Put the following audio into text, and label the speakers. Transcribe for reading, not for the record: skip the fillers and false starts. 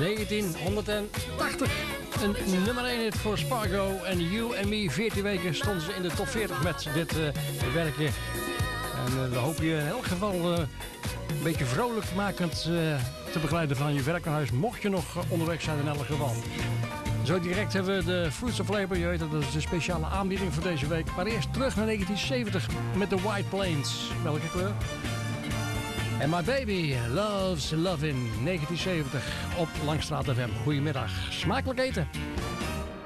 Speaker 1: 1980. Een nummer 1 hit voor Spargo en You and Me. 14 weken stonden ze in de top 40 met dit werkje. En we hopen je in elk geval een beetje vrolijk makend te begeleiden van je werk naar huis. Mocht je nog onderweg zijn in elk geval. Zo direct hebben we de Fruits of Labor. Je weet dat is de speciale aanbieding voor deze week. Maar eerst terug naar 1970 met de White Plains. Welke kleur? En My Baby Loves Lovin' 1970 op Langstraat FM. Goedemiddag, smakelijk eten.